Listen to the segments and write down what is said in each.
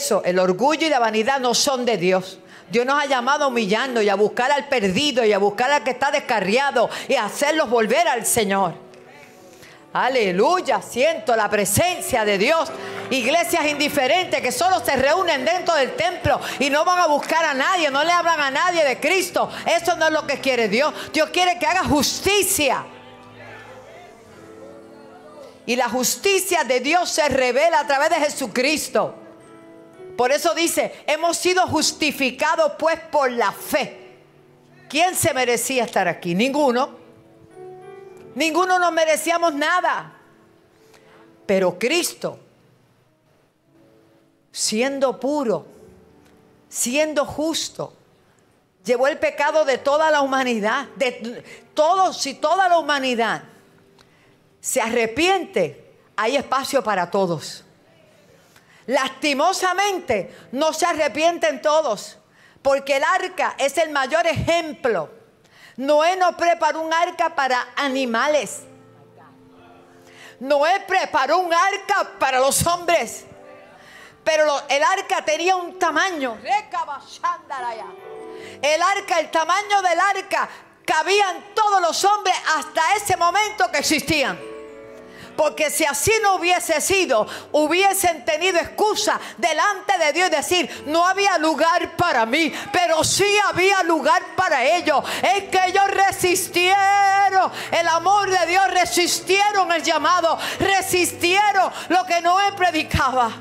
eso, el orgullo y la vanidad no son de Dios. Dios nos ha llamado a humillarnos y a buscar al perdido y a buscar al que está descarriado y a hacerlos volver al Señor. Aleluya, siento la presencia de Dios. Iglesias indiferentes que solo se reúnen dentro del templo y no van a buscar a nadie, no le hablan a nadie de Cristo. Eso no es lo que quiere Dios. Dios quiere que haga justicia. Y la justicia de Dios se revela a través de Jesucristo. Por eso dice, hemos sido justificados pues por la fe. ¿Quién se merecía estar aquí? Ninguno. Ninguno nos merecíamos nada. Pero Cristo, siendo puro, siendo justo, llevó el pecado de toda la humanidad. De todos, si toda la humanidad se arrepiente, hay espacio para todos. Lastimosamente no se arrepienten todos, porque el arca es el mayor ejemplo. Noé no preparó un arca para animales. Noé preparó un arca para los hombres. Pero el arca tenía un tamaño. El arca, el tamaño del arca, cabían todos los hombres hasta ese momento que existían. Porque si así no hubiese sido, hubiesen tenido excusa delante de Dios y decir, no había lugar para mí, pero sí había lugar para ellos. Es que ellos resistieron el amor de Dios, resistieron el llamado, resistieron lo que Noé predicaba.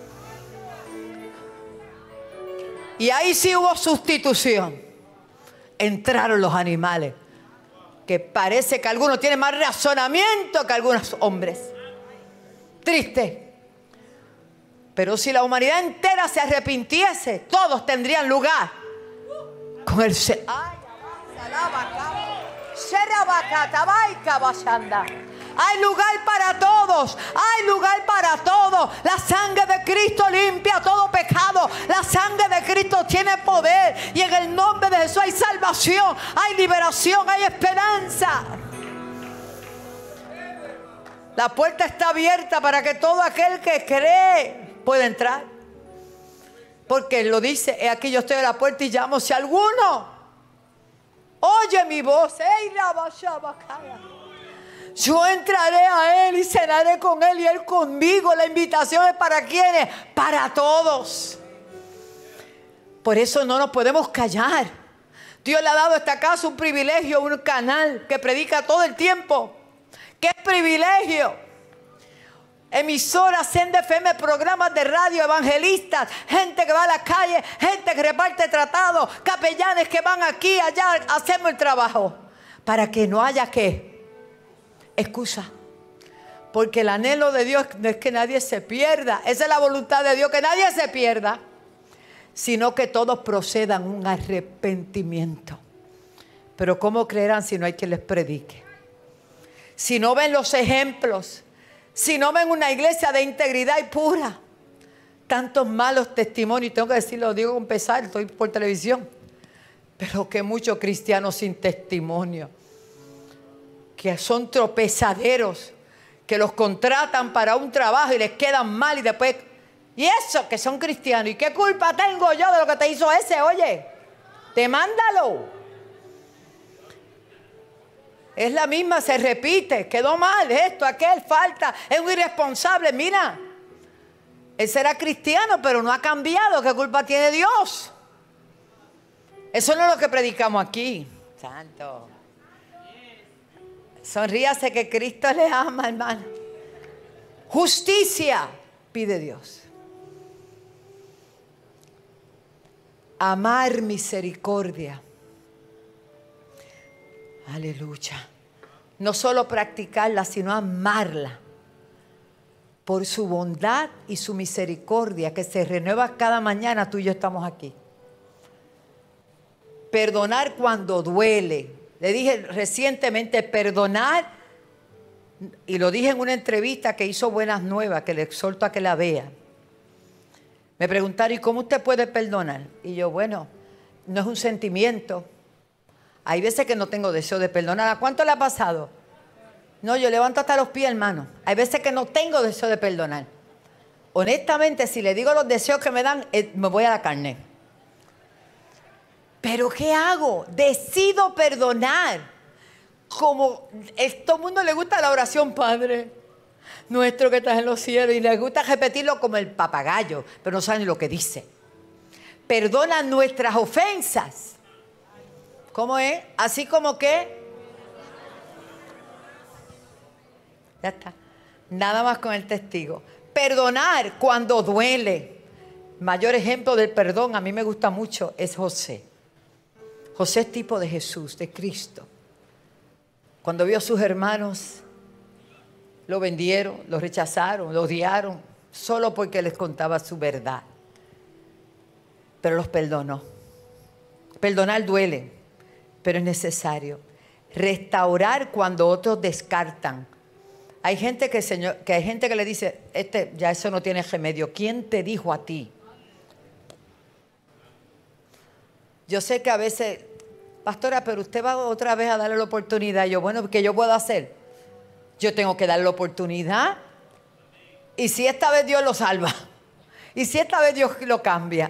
Y ahí sí hubo sustitución. Entraron los animales, que parece que algunos tienen más razonamiento que algunos hombres. Triste. Pero si la humanidad entera se arrepintiese, todos tendrían lugar con el hay lugar para todos, hay lugar para todos. La sangre de Cristo limpia todo pecado. La sangre de Cristo tiene poder. Y en el nombre de Jesús hay salvación, hay liberación, hay esperanza. La puerta está abierta para que todo aquel que cree pueda entrar. Porque Él lo dice, he aquí yo estoy a la puerta y llamo. Si alguno oye mi voz, yo entraré a Él y cenaré con Él y Él conmigo. La invitación es para ¿quiénes? Para todos. Por eso no nos podemos callar. Dios le ha dado a esta casa un privilegio, un canal que predica todo el tiempo. ¡Qué privilegio! Emisoras, Senda FM, programas de radio, evangelistas, gente que va a la calle, gente que reparte tratados, capellanes que van aquí, allá, hacemos el trabajo. Para que no haya ¿qué? Excusa. Porque el anhelo de Dios no es que nadie se pierda. Esa es la voluntad de Dios, que nadie se pierda, sino que todos procedan un arrepentimiento. Pero ¿cómo creerán si no hay quien les predique? Si no ven los ejemplos, si no ven una iglesia de integridad y pura. Tantos malos testimonios, tengo que decirlo, digo con pesar, estoy por televisión, pero que muchos cristianos sin testimonio, que son tropezaderos, que los contratan para un trabajo y les quedan mal y después, y eso, que son cristianos, ¿y qué culpa tengo yo de lo que te hizo ese? Oye, demándalo. Es la misma, se repite, quedó mal, esto, aquel, falta, es un irresponsable. Mira, él será cristiano, pero no ha cambiado. ¿Qué culpa tiene Dios? Eso no es lo que predicamos aquí. Santo. Sonríase que Cristo le ama, hermano. Justicia pide Dios. Amar misericordia. Aleluya. No solo practicarla, sino amarla. Por su bondad y su misericordia que se renueva cada mañana, tú y yo estamos aquí. Perdonar cuando duele. Le dije recientemente, perdonar, y lo dije en una entrevista que hizo Buenas Nuevas, que le exhorto a que la vea. Me preguntaron, ¿y cómo usted puede perdonar? Y yo, bueno, no es un sentimiento. Hay veces que no tengo deseo de perdonar. ¿A cuánto le ha pasado? No, yo levanto hasta los pies, hermano. Hay veces que no tengo deseo de perdonar. honestamente, si le digo los deseos que me dan, me voy a la carne. Pero ¿qué hago? Decido perdonar. Como a todo el mundo le gusta la oración, Padre nuestro que estás en los cielos, y les gusta repetirlo como el papagayo, pero no saben lo que dice. Perdona nuestras ofensas. ¿Cómo es? Así como que... Ya está. Nada más con el testigo. Perdonar cuando duele. Mayor ejemplo del perdón, a mí me gusta mucho, es José. José es tipo de Jesús, de Cristo. Cuando vio a sus hermanos, lo vendieron, lo rechazaron, lo odiaron, solo porque les contaba su verdad. Pero los perdonó. Perdonar duele, pero es necesario. Restaurar cuando otros descartan. Hay gente que le dice, ya eso no tiene remedio. ¿Quién te dijo a ti? Yo sé que a veces, pastora, pero usted va otra vez a darle la oportunidad. Yo, bueno, ¿qué yo puedo hacer? Yo tengo que darle la oportunidad. Y si esta vez Dios lo salva. Y si esta vez Dios lo cambia.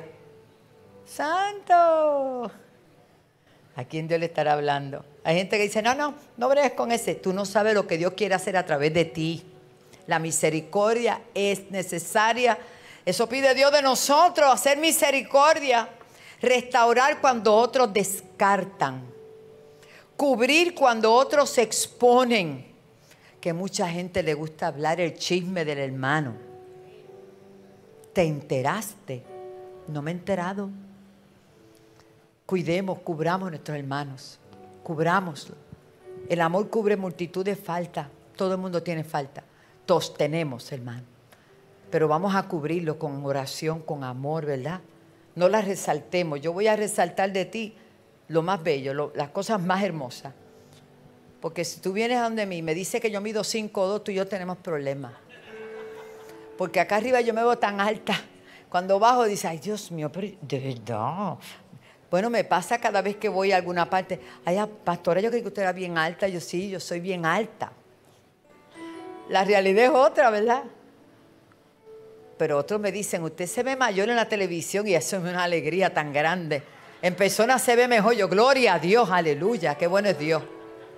¡Santo! ¿A quién Dios le estará hablando? Hay gente que dice, no bregues con ese. Tú no sabes lo que Dios quiere hacer a través de ti. La misericordia es necesaria. Eso pide Dios de nosotros, hacer misericordia. Restaurar cuando otros descartan. Cubrir cuando otros se exponen. Que mucha gente le gusta hablar el chisme del hermano. ¿Te enteraste? No me he enterado. Cuidemos, cubramos a nuestros hermanos. Cubrámoslo. El amor cubre multitud de faltas. Todo el mundo tiene falta. Todos tenemos, hermano. Pero vamos a cubrirlo con oración, con amor, ¿verdad? No las resaltemos. Yo voy a resaltar de ti lo más bello, las cosas más hermosas. Porque si tú vienes a donde mí y me dices que yo mido 5'2", tú y yo tenemos problemas. Porque acá arriba yo me veo tan alta. Cuando bajo dice, ay Dios mío, pero de verdad. Bueno, me pasa cada vez que voy a alguna parte. Ay, pastora, yo creí que usted era bien alta. Yo sí, yo soy bien alta. La realidad es otra, ¿verdad? Pero otros me dicen, usted se ve mayor en la televisión y eso es una alegría tan grande. En persona se ve mejor. Yo, gloria a Dios, aleluya, qué bueno es Dios.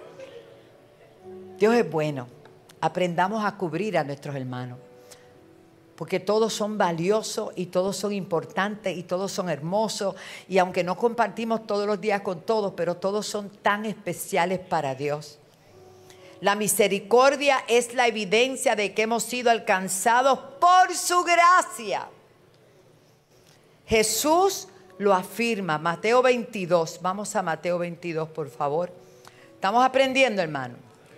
Dios es bueno. Aprendamos a cubrir a nuestros hermanos. Porque todos son valiosos y todos son importantes y todos son hermosos. Y aunque no compartimos todos los días con todos, pero todos son tan especiales para Dios. La misericordia es la evidencia de que hemos sido alcanzados por su gracia. Jesús lo afirma. Mateo 22. Vamos a Mateo 22, por favor. Estamos aprendiendo, hermano.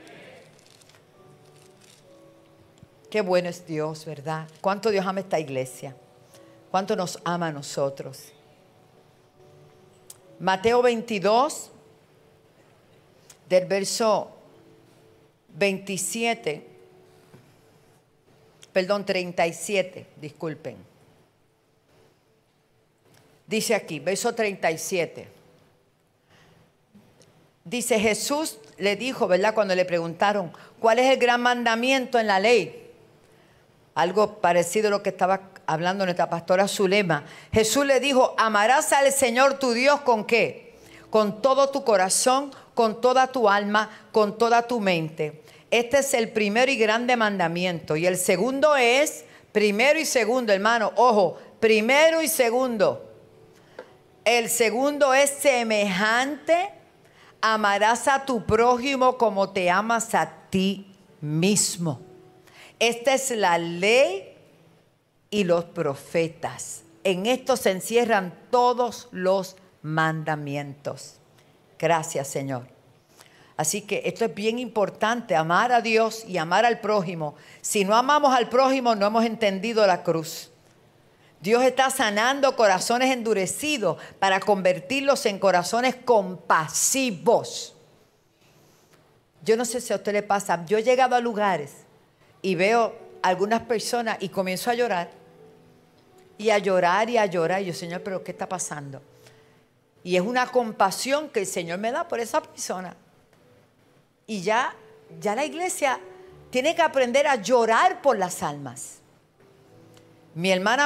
Qué bueno es Dios, ¿verdad? Cuánto Dios ama esta iglesia. Cuánto nos ama a nosotros. Mateo 22, del verso 37, disculpen. Dice aquí, verso 37. Dice, Jesús le dijo, ¿verdad? Cuando le preguntaron, ¿cuál es el gran mandamiento en la ley? Algo parecido a lo que estaba hablando nuestra pastora Zulema. Jesús le dijo, amarás al Señor tu Dios ¿con qué? Con todo tu corazón, con toda tu alma, con toda tu mente. Este es el primero y grande mandamiento. Y el segundo es, primero y segundo, hermano, ojo, primero y segundo. El segundo es semejante, amarás a tu prójimo como te amas a ti mismo. Esta es la ley y los profetas. En esto se encierran todos los mandamientos. Gracias, Señor. Así que esto es bien importante, amar a Dios y amar al prójimo. Si no amamos al prójimo, no hemos entendido la cruz. Dios está sanando corazones endurecidos para convertirlos en corazones compasivos. Yo no sé si a usted le pasa, yo he llegado a lugares y veo algunas personas y comienzo a llorar. Y a llorar y a llorar. Y yo, Señor, ¿pero qué está pasando? Y es una compasión que el Señor me da por esa persona. Y ya la iglesia tiene que aprender a llorar por las almas. Mi hermana